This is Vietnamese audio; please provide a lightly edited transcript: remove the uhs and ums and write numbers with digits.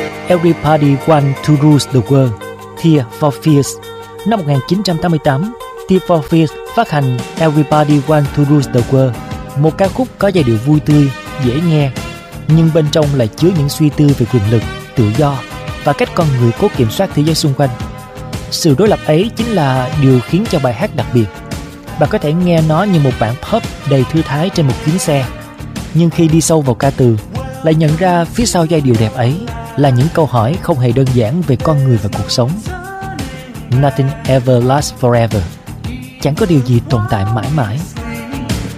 Everybody Want to Rule the World, Tears for Fears. Năm 1988, Tears for Fears phát hành Everybody Want to Rule the World, một ca khúc có giai điệu vui tươi, dễ nghe, nhưng bên trong lại chứa những suy tư về quyền lực, tự do và cách con người cố kiểm soát thế giới xung quanh. Sự đối lập ấy chính là điều khiến cho bài hát đặc biệt. Bạn có thể nghe nó như một bản pop đầy thư thái trên một chuyến xe, nhưng khi đi sâu vào ca từ, lại nhận ra phía sau giai điệu đẹp ấy là những câu hỏi không hề đơn giản về con người và cuộc sống. Nothing ever lasts forever. Chẳng có điều gì tồn tại mãi mãi.